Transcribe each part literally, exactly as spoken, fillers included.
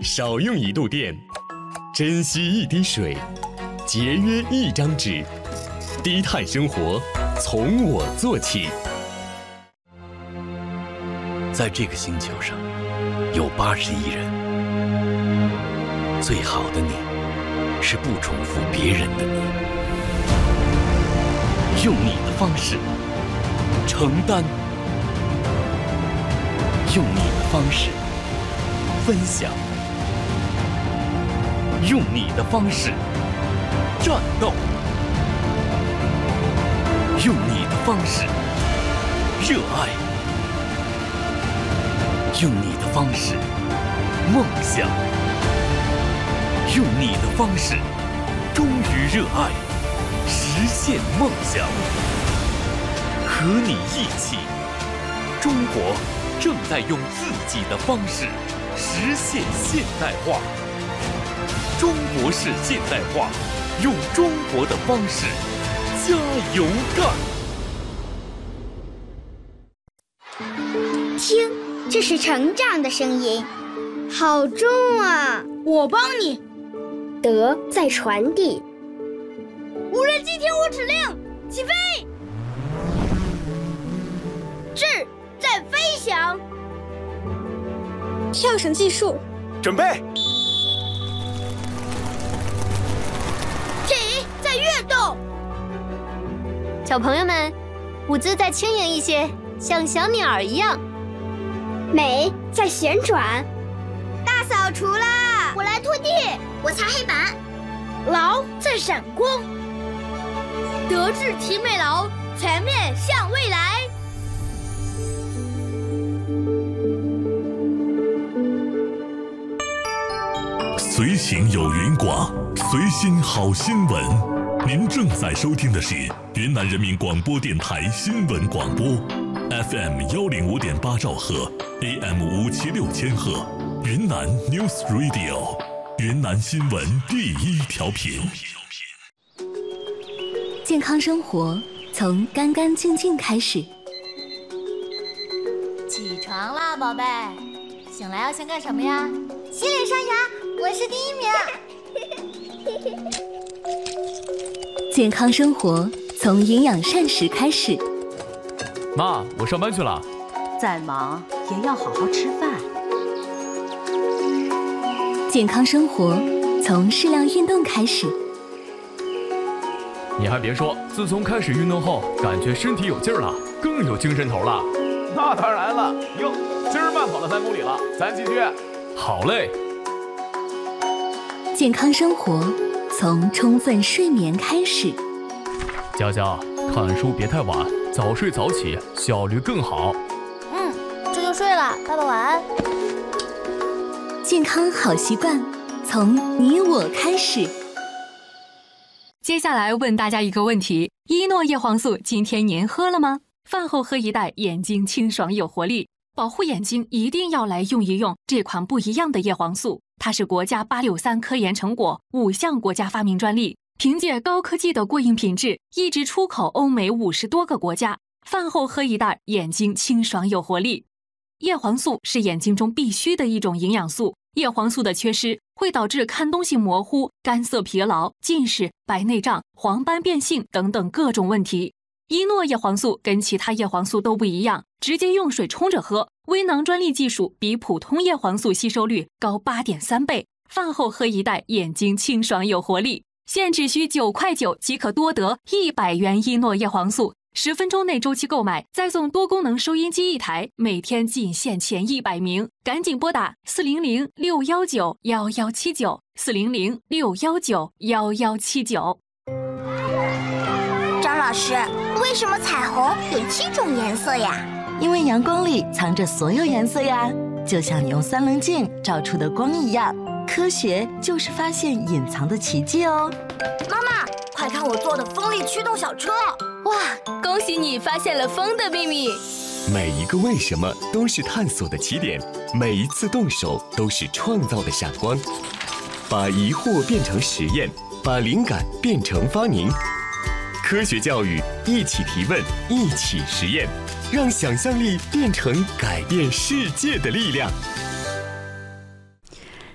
少用一度电，珍惜一滴水，节约一张纸，低碳生活从我做起。 在这个星球上，有八十亿人，最好的你，是不重复别人的你，用你的方式承担，用你的方式分享，用你的方式战斗，用你的方式热爱，用你的方式梦想，用你的方式忠于热爱，实现梦想。和你一起，中国正在用自己的方式实现现代化。中国式现代化，用中国的方式加油干！ 听，这是成长的声音，好重啊！ 我帮你。 德在传递。 无人机听我指令，起飞！智在飞翔。 跳绳计数， 准备。 体在跃动。 小朋友们，舞姿再轻盈一些，像小鸟儿一样。 美在旋转。 大扫除啦！我来拖地， 我擦黑板。 劳在闪光。德智体美劳，全面向未来。 随行有云广，随心好新闻。您正在收听的是云南人民广播电台新闻广播 ，F M 幺零五点八兆赫 ，A M 五七六千赫，云南 News Radio， 云南新闻第一调频。 健康生活从干干净净开始。 起床啦，宝贝！醒来要先干什么呀？洗脸刷牙，我是第一名。 健康生活从营养膳食开始。 妈，我上班去了。 再忙也要好好吃饭。 健康生活从适量运动开始。 你还别说，自从开始运动后，感觉身体有劲儿了，更有精神头了。 那当然了，哟，今儿慢跑了三公里了，咱继续。 好嘞。 健康生活从充分睡眠开始。 佳佳，看书别太晚，早睡早起，效率更好。 嗯，这就睡了，爸爸晚安。 健康好习惯从你我开始。 接下来问大家一个问题：依诺叶黄素今天您喝了吗？饭后喝一袋，眼睛清爽有活力。保护眼睛一定要来用一用这款不一样的叶黄素，它是国家八六三科研成果，五项国家发明专利，凭借高科技的过硬品质，一直出口欧美五十多个国家。饭后喝一袋，眼睛清爽有活力。叶黄素是眼睛中必须的一种营养素，叶黄素的缺失会导致看东西模糊、干涩疲劳、近视、白内障、黄斑变性等等各种问题。依诺叶黄素跟其他叶黄素都不一样，直接用水冲着喝，微囊专利技术比普通叶黄素吸收率高 八点三 倍。饭后喝一袋，眼睛清爽有活力。现只需九块九即可多得一百元依诺叶黄素，十分钟内周期购买，再送多功能收音机一台，每天仅限前一百名，赶紧拨打四零零六一九一一七九 四零零六一九一一七九。 张老师，为什么彩虹有七种颜色呀？ 因为阳光里藏着所有颜色呀，就像你用三棱镜照出的光一样。科学就是发现隐藏的奇迹哦。 妈妈，快看我做的风力驱动小车！ 哇，恭喜你发现了风的秘密。 每一个为什么都是探索的起点，每一次动手都是创造的闪光。把疑惑变成实验，把灵感变成发明。科学教育，一起提问，一起实验，让想象力变成改变世界的力量。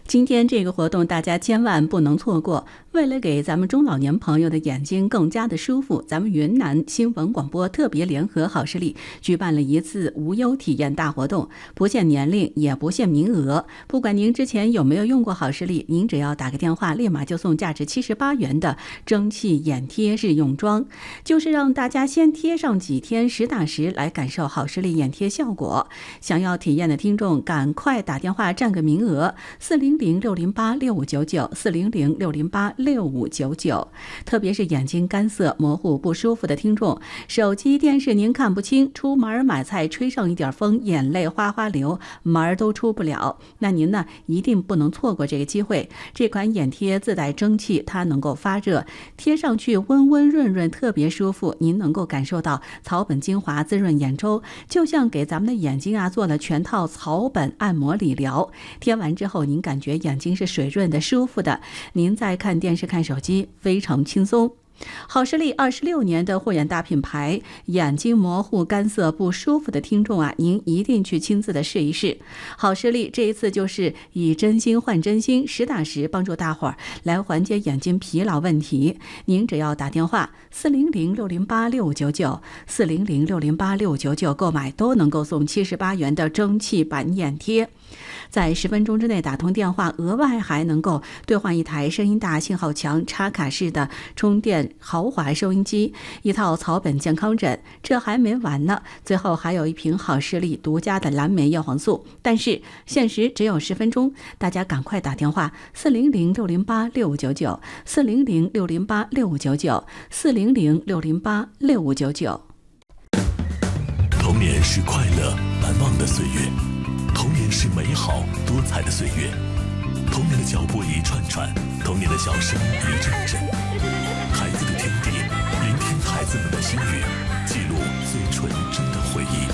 今天这个活动大家千万不能错过。为了给咱们中老年朋友的眼睛更加的舒服，咱们云南新闻广播特别联合好视力举办了一次无忧体验大活动，不限年龄也不限名额，不管您之前有没有用过好视力，您只要打个电话，立马就送价值七十八元的蒸汽眼贴日用装，就是让大家先贴上几天，实打实来感受好视力眼贴效果。想要体验的听众赶快打电话占个名额，四零零六零八六五九九，四零零六零八六五九九。特别是眼睛干涩模糊不舒服的听众，手机电视您看不清，出门买菜吹上一点风，眼泪哗哗流，门都出不了，那您呢一定不能错过这个机会。这款眼贴自带蒸汽，它能够发热，贴上去温温润润，特别舒服。您能够感受到草本精华滋润眼周，就像给咱们的眼睛啊做了全套草本按摩理疗。贴完之后，您感觉眼睛是水润的、舒服的，您在看电视、看手机非常轻松。好视力二十六年的护眼大品牌，眼睛模糊干涩不舒服的听众啊，您一定去亲自的试一试。好视力这一次就是以真心换真心，实打实帮助大伙儿来缓解眼睛疲劳问题。您只要打电话四零零六零八六五九九，四零零六零八六五九九购买都能够送七十八元的蒸汽版眼贴。在十分钟之内打通电话，额外还能够兑换一台声音大、信号强、插卡式的充电豪华收音机，一套草本健康枕。这还没完呢，最后还有一瓶好视力独家的蓝莓叶黄素。但是限时只有十分钟，大家赶快打电话四零零六零八六五九九，四零零六零八六五九九，四零零六零八六五九九。 童年是快乐难忘的岁月，童年是美好多彩的岁月，童年的脚步一串串，童年的笑声一阵阵。孩子的天地，聆听孩子们的心语，记录最纯真的回忆。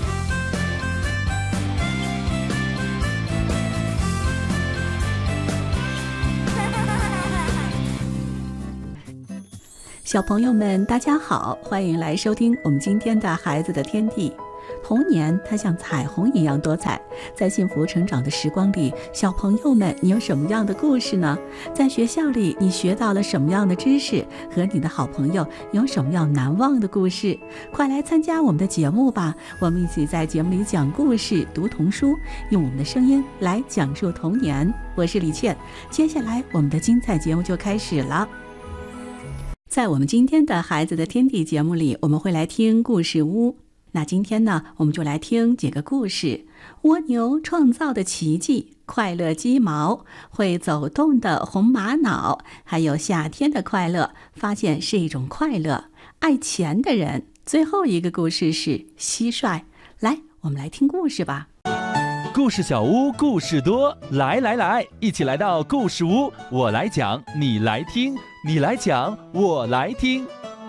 小朋友们大家好，欢迎来收听我们今天的孩子的天地。童年它像彩虹一样多彩，在幸福成长的时光里，小朋友们你有什么样的故事呢？在学校里你学到了什么样的知识？和你的好朋友有什么样难忘的故事？快来参加我们的节目吧，我们一起在节目里讲故事、读童书，用我们的声音来讲述童年。我是李倩，接下来我们的精彩节目就开始了。在我们今天的孩子的天地节目里，我们会来听故事屋。那今天呢，我们就来听几个故事：蜗牛创造的奇迹，快乐鸡毛，会走动的红玛瑙，还有夏天的快乐，发现是一种快乐，爱钱的人。最后一个故事是蟋蟀。来，我们来听故事吧。 故事小屋故事多，来来来，一起来到故事屋，我来讲，你来听，你来讲，我来听。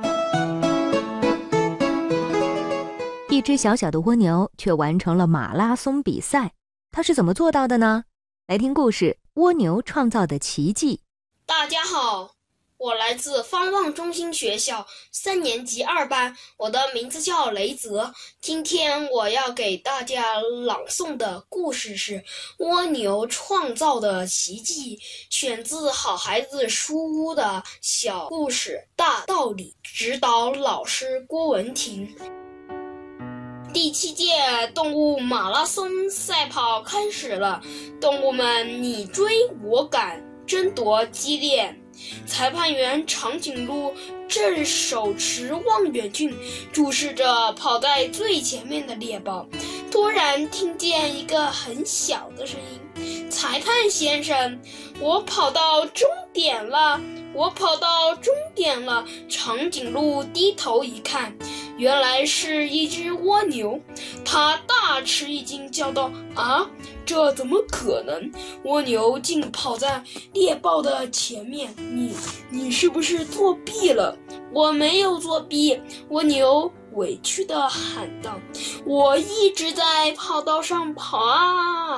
一只小小的蜗牛却完成了马拉松比赛，它是怎么做到的呢？来听故事《蜗牛创造的奇迹》。 大家好，我来自方望中心学校三年级二班，我的名字叫雷泽。今天我要给大家朗诵的故事是《蜗牛创造的奇迹》，选自好孩子书屋的小故事大道理，指导老师郭文婷。第七届动物马拉松赛跑开始了，动物们你追我赶，争夺激烈。裁判员长颈鹿正手持望远镜注视着跑在最前面的猎豹，突然听见一个很小的声音：裁判先生，我跑到终点了，我跑到终点了。长颈鹿低头一看，原来是一只蜗牛，他大吃一惊，叫道：啊，这怎么可能？蜗牛竟跑在猎豹的前面，你你是不是作弊了？我没有作弊，蜗牛委屈地喊道，我一直在跑道上跑啊。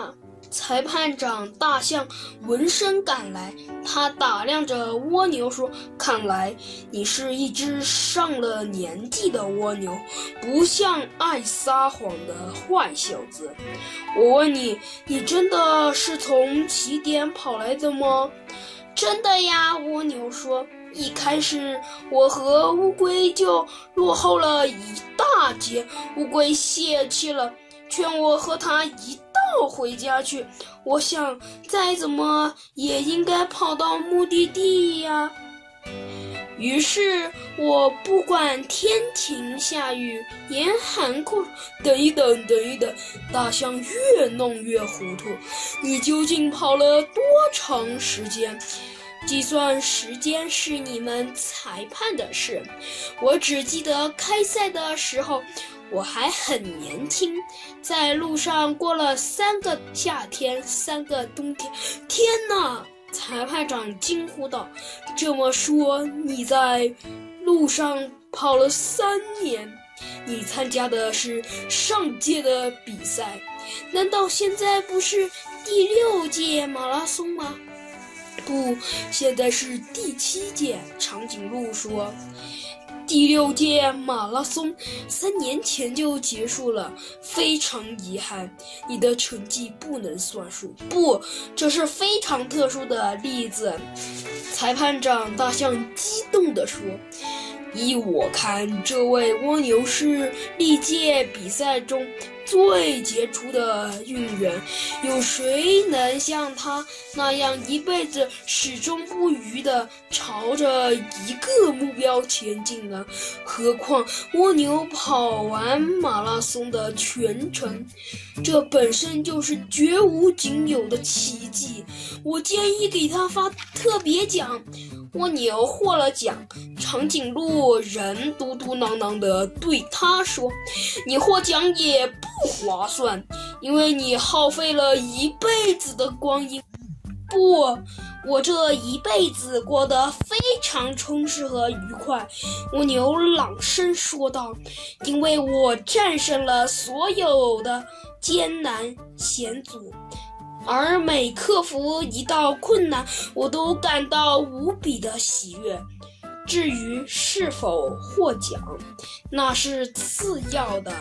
裁判长大象闻声赶来，他打量着蜗牛说：“看来你是一只上了年纪的蜗牛，不像爱撒谎的坏小子。我问你，你真的是从起点跑来的吗？”“真的呀。”蜗牛说，“一开始我和乌龟就落后了一大截，乌龟泄气了，劝我和他一道回家去。我想再怎么也应该跑到目的地呀。于是我不管天晴下雨，严寒酷暑，等一等，等一等。”大象越弄越糊涂，“你究竟跑了多长时间？计算时间是你们裁判的事，我只记得开赛的时候我还很年轻，在路上过了三个夏天，三个冬天。”“天哪！”裁判长惊呼道，“这么说你在路上跑了三年？你参加的是上届的比赛，难道现在不是第六届马拉松吗？”“不，现在是第七届。”长颈鹿说，“第六届马拉松三年前就结束了，非常遗憾，你的成绩不能算数。”“不，这是非常特殊的例子。”裁判长大象激动地说，“依我看，这位蜗牛是历届比赛中最杰出的运员，有谁能像他那样一辈子始终不渝地朝着一个目标前进呢？何况蜗牛跑完马拉松的全程，这本身就是绝无仅有的奇迹。我建议给他发特别奖。”蜗牛获了奖，长颈鹿人嘟嘟囔囔地对他说：“你获奖也不划算，因为你耗费了一辈子的光阴。”“不，我这一辈子过得非常充实和愉快。”蜗牛朗声说道，“因为我战胜了所有的艰难险阻，而每克服一道困难，我都感到无比的喜悦。至于是否获奖，那是次要的。”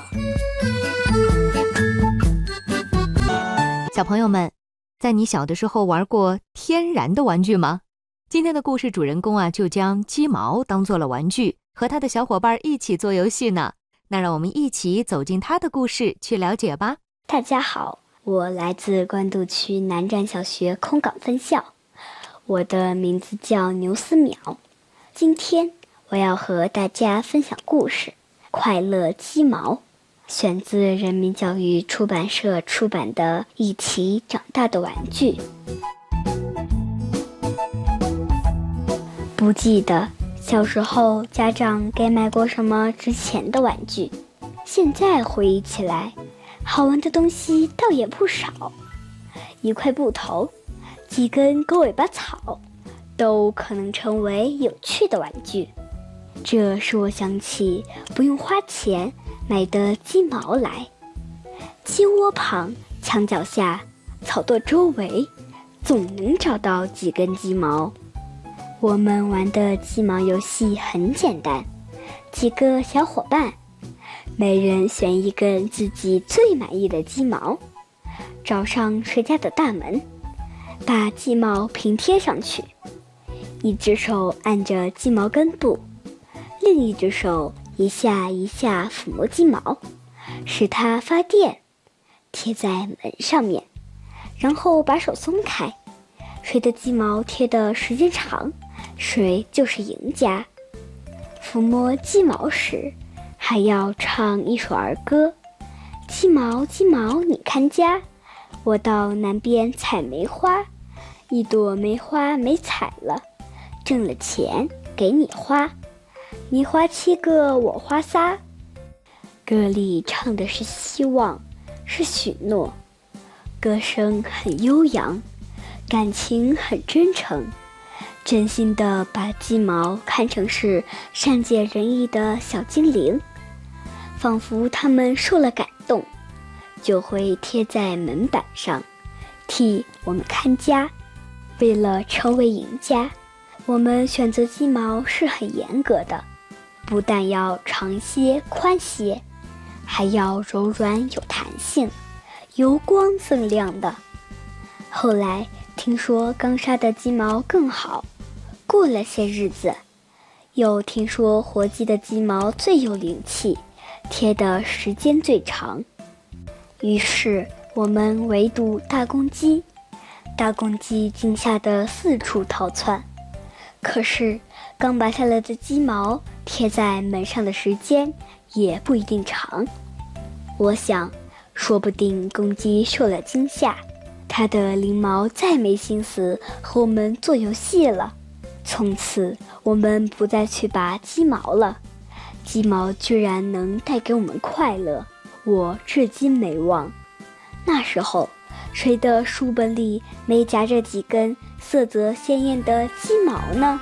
小朋友们，在你小的时候玩过天然的玩具吗？今天的故事主人公啊，就将鸡毛当做了玩具，和他的小伙伴一起做游戏呢。那让我们一起走进他的故事，去了解吧。 大家好，我来自关渡区南站小学空港分校，我的名字叫牛思淼。今天我要和大家分享故事《快乐鸡毛》，选自人民教育出版社出版的《一起长大的玩具》。不记得小时候家长给买过什么值钱的玩具，现在回忆起来，好玩的东西倒也不少。一块布头，几根狗尾巴草，都可能成为有趣的玩具。这使我想起不用花钱买的鸡毛来。鸡窝旁、墙角下、草垛周围，总能找到几根鸡毛。我们玩的鸡毛游戏很简单，几个小伙伴，每人选一根自己最满意的鸡毛，找上谁家的大门，把鸡毛平贴上去，一只手按着鸡毛根部，另一只手一下一下抚摸鸡毛，使它发电，贴在门上面，然后把手松开，谁的鸡毛贴的时间长，谁就是赢家。抚摸鸡毛时，还要唱一首儿歌：鸡毛鸡毛你看家，我到南边采梅花，一朵梅花没采了，挣了钱给你花，你花七个我花仨。歌里唱的是希望，是许诺，歌声很悠扬，感情很真诚，真心地把鸡毛看成是善解人意的小精灵，仿佛他们受了感动，就会贴在门板上， 替我们看家。为了成为赢家，我们选择鸡毛是很严格的，不但要长些宽些，还要柔软有弹性，油光锃亮的。后来听说钢纱的鸡毛更好，过了些日子，又听说活鸡的鸡毛最有灵气，贴的时间最长。于是我们围堵大公鸡，大公鸡惊吓得四处逃窜。可是刚拔下来的鸡毛贴在门上的时间也不一定长。我想，说不定公鸡受了惊吓，它的翎毛再没心思和我们做游戏了。从此我们不再去拔鸡毛了，鸡毛居然能带给我们快乐，我至今没忘。那时候谁的书本里没夹着几根色泽鲜艳的鸡毛呢？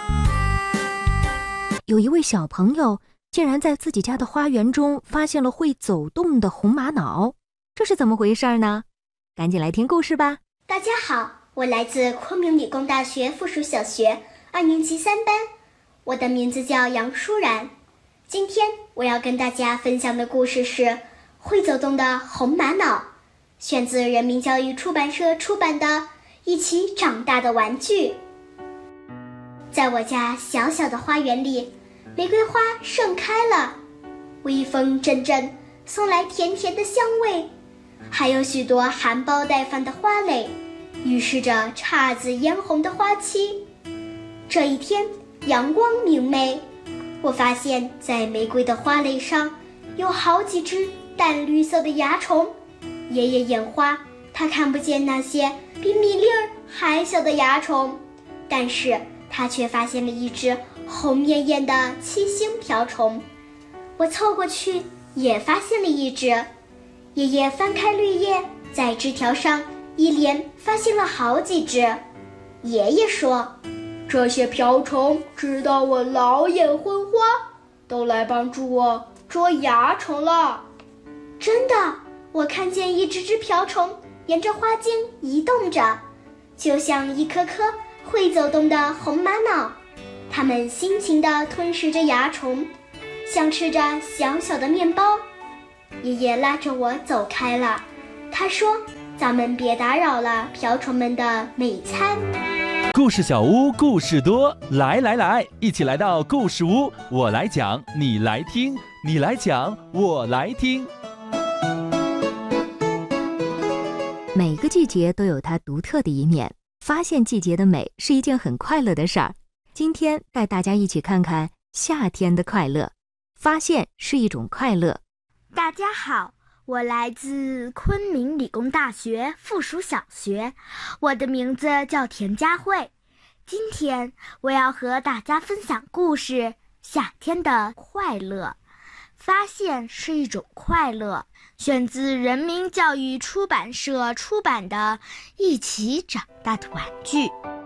有一位小朋友竟然在自己家的花园中发现了会走动的红玛瑙，这是怎么回事呢？赶紧来听故事吧。 大家好，我来自昆明理工大学附属小学二年级三班，我的名字叫杨舒然。今天我要跟大家分享的故事是《会走动的红玛瑙》，选自人民教育出版社出版的《一起长大的玩具》。在我家小小的花园里，玫瑰花盛开了，微风阵阵，送来甜甜的香味，还有许多含苞待放的花蕾，预示着姹紫嫣红的花期。这一天阳光明媚，我发现在玫瑰的花蕾上有好几只淡绿色的蚜虫。爷爷眼花，他看不见那些比米粒儿还小的蚜虫，但是他却发现了一只红艳艳的七星瓢虫。我凑过去也发现了一只。爷爷翻开绿叶，在枝条上一连发现了好几只。爷爷说，这些瓢虫知道我老眼昏花，都来帮助我捉蚜虫了。真的，我看见一只只瓢虫沿着花茎移动着，就像一颗颗会走动的红玛瑙。它们辛勤地吞食着蚜虫，像吃着小小的面包。爷爷拉着我走开了，他说，咱们别打扰了瓢虫们的美餐。 故事小屋故事多，来来来，一起来到故事屋，我来讲，你来听，你来讲，我来听。 每个季节都有它独特的一面，发现季节的美是一件很快乐的事儿。今天带大家一起看看夏天的快乐，发现是一种快乐。 大家好，我来自昆明理工大学附属小学，我的名字叫田佳慧。今天我要和大家分享故事《夏天的快乐》，发现是一种快乐，选自人民教育出版社出版的《一起长大的玩具》。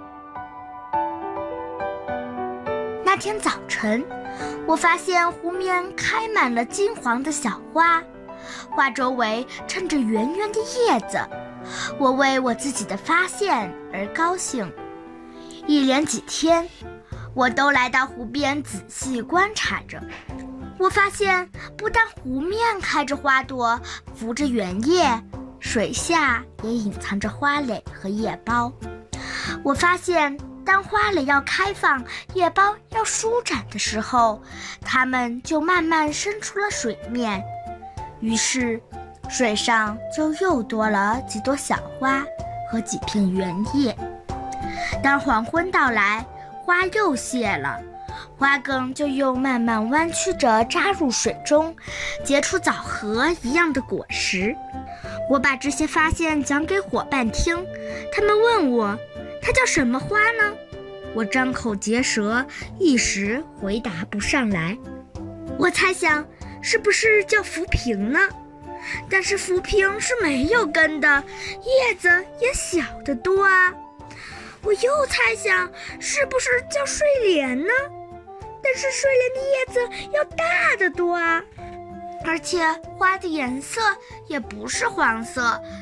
那天早晨，我发现湖面开满了金黄的小花，花周围衬着圆圆的叶子，我为我自己的发现而高兴。一连几天，我都来到湖边仔细观察着。我发现不但湖面开着花朵，浮着圆叶，水下也隐藏着花蕾和叶苞。我发现当花蕾要开放，叶苞要舒展的时候，它们就慢慢伸出了水面，于是水上就又多了几朵小花和几片圆叶。当黄昏到来，花又谢了，花梗就又慢慢弯曲着扎入水中，结出枣核一样的果实。我把这些发现讲给伙伴听，他们问我，它叫什么花呢？我张口结舌，一时回答不上来。我猜想，是不是叫浮萍呢？但是浮萍是没有根的，叶子也小得多啊。我又猜想，是不是叫睡莲呢？但是睡莲的叶子要大得多啊，而且花的颜色也不是黄色。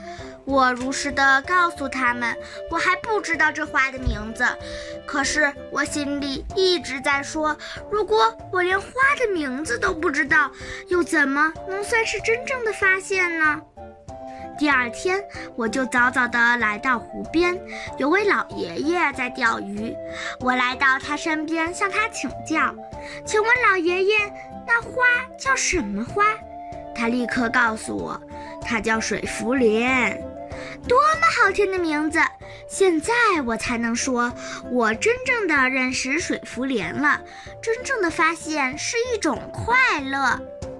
我如实地告诉他们，我还不知道这花的名字。可是我心里一直在说，如果我连花的名字都不知道，又怎么能算是真正的发现呢？第二天，我就早早地来到湖边，有位老爷爷在钓鱼。我来到他身边，向他请教：“请问老爷爷，那花叫什么花？”他立刻告诉我，它叫水茯莲。多么好听的名字！现在我才能说，我真正的认识水茯莲了。真正的发现是一种快乐。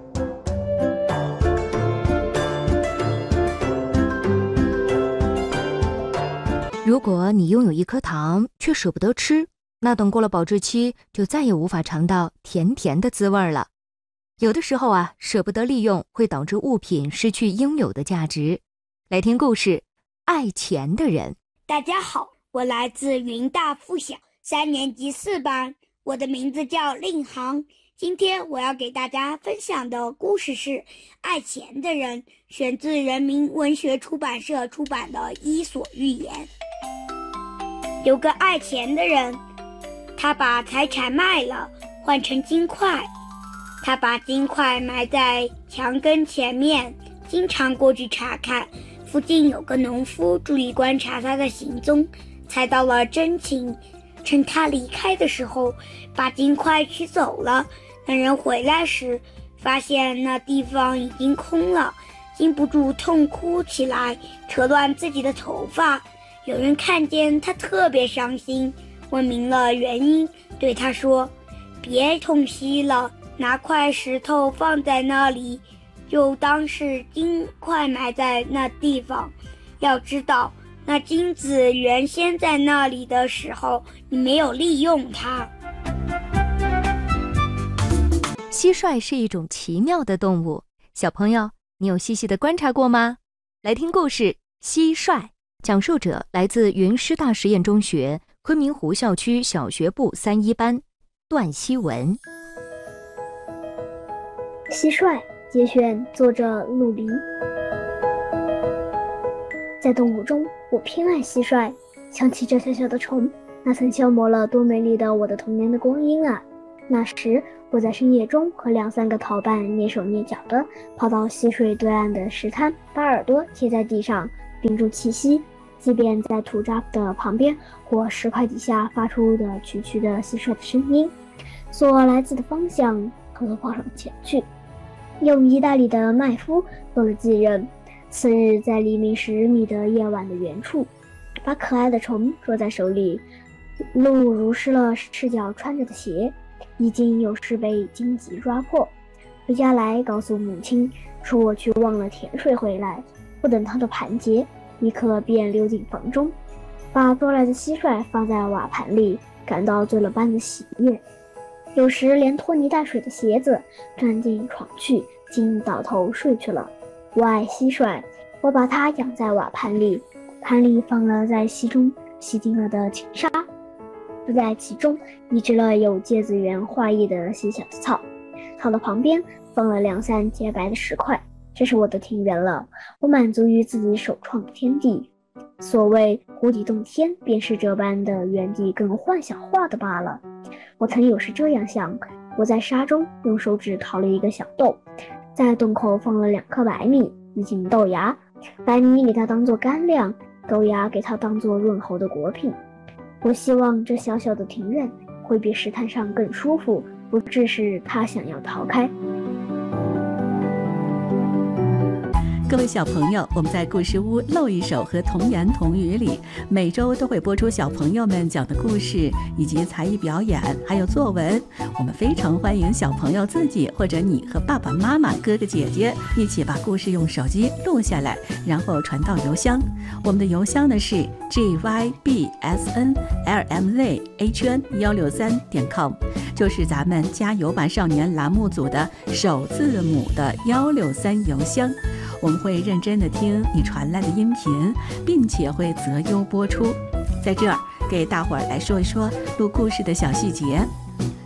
如果你拥有一颗糖却舍不得吃，那等过了保质期，就再也无法尝到甜甜的滋味了。有的时候啊，舍不得利用会导致物品失去应有的价值。来听故事，爱钱的人。 大家好，我来自云大附小三年级四班，我的名字叫令航。今天我要给大家分享的故事是《爱钱的人》，选自人民文学出版社出版的《伊索寓言》。有个爱钱的人，他把财产卖了，换成金块。他把金块埋在墙根前面，经常过去查看。附近有个农夫注意观察他的行踪，猜到了真情，趁他离开的时候把金块取走了。那人回来时发现那地方已经空了，禁不住痛哭起来，扯乱自己的头发。有人看见他特别伤心，问明了原因，对他说：“别痛惜了，拿块石头放在那里，就当是金块埋在那地方。要知道，那金子原先在那里的时候，你没有利用它。” 蟋蟀是一种奇妙的动物，小朋友，你有细细的观察过吗？来听故事《蟋蟀》，讲述者来自云师大实验中学昆明湖校区小学部三一班，段希文。 蟋蟀节选，作者陆离。在动物中，我偏爱蟋蟀。想起这小小的虫，那曾消磨了多美丽的我的童年的光阴啊！那时我在深夜中和两三个逃伴蹑手蹑脚地跑到溪水对岸的石滩，把耳朵贴在地上，屏住气息，即便在土渣的旁边或石块底下发出的曲曲的蟋蟀的声音，所来自的方向偷偷跑上前去。用意大利的麦夫做了继任，次日在黎明十米的夜晚的原处，把可爱的虫捉在手里，露如湿了赤脚穿着的鞋，已经有时被荆棘抓破。回家来告诉母亲，说我去忘了甜水回来，不等他的盘结，立刻便溜进房中，把捉来的蟋蟀放在瓦盘里，感到醉了般的喜悦。有时连拖泥带水的鞋子钻进床去，竟倒头睡去了。我爱蟋蟀，我把它养在瓦盘里，盘里放了在溪中洗净了的青沙，不在其中移植了有芥子园画意的细小的草，草的旁边放了两三洁白的石块。这是我的庭园了，我满足于自己首创的天地。所谓湖底洞天，便是这般的原地更幻想化的罢了。我曾有时这样想，我在沙中用手指掏了一个小洞，在洞口放了两颗白米，一斤豆芽，白米给它当作干粮，豆芽给它当作润喉的果品。我希望这小小的庭院会比石滩上更舒服，不致使它想要逃开。 各位小朋友，我们在故事屋露一手和童言童语里，每周都会播出小朋友们讲的故事，以及才艺表演，还有作文。我们非常欢迎小朋友自己或者你和爸爸妈妈、哥哥姐姐一起把故事用手机录下来，然后传到邮箱。我们的邮箱呢是 g y b s n l m z h n 一六三点 com， 就是咱们加油吧少年栏目组的首字母的一六三邮箱。我们会认真的听你传来的音频，并且会择优播出。在这儿给大伙儿来说一说录故事的小细节。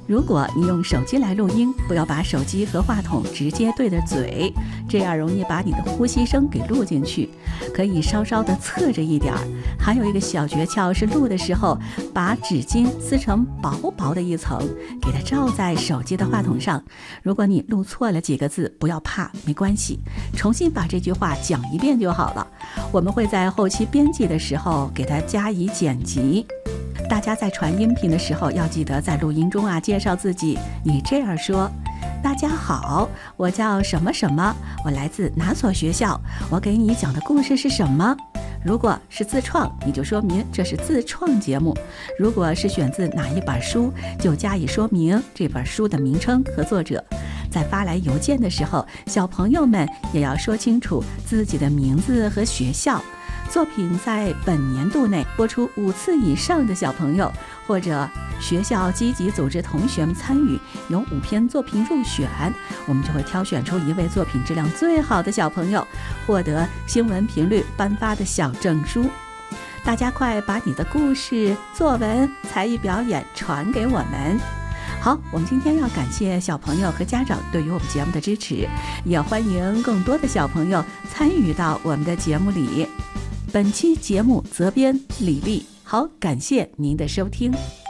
如果你用手机来录音，不要把手机和话筒直接对着嘴，这样容易把你的呼吸声给录进去，可以稍稍的侧着一点儿。还有一个小诀窍是，录的时候把纸巾撕成薄薄的一层，给它罩在手机的话筒上。如果你录错了几个字，不要怕，没关系，重新把这句话讲一遍就好了。我们会在后期编辑的时候给它加以剪辑。大家在传音频的时候，要记得在录音中啊介绍自己。你这样说：大家好，我叫什么什么，我来自哪所学校，我给你讲的故事是什么。如果是自创，你就说明这是自创节目；如果是选自哪一本书，就加以说明这本书的名称和作者。在发来邮件的时候，小朋友们也要说清楚自己的名字和学校。作品在本年度内播出五次以上的小朋友，或者学校积极组织同学们参与，有五篇作品入选，我们就会挑选出一位作品质量最好的小朋友，获得新闻频率颁发的小证书。大家快把你的故事、作文、才艺表演传给我们。好，我们今天要感谢小朋友和家长对于我们节目的支持，也欢迎更多的小朋友参与到我们的节目里。本期节目责编李丽，好，感谢您的收听。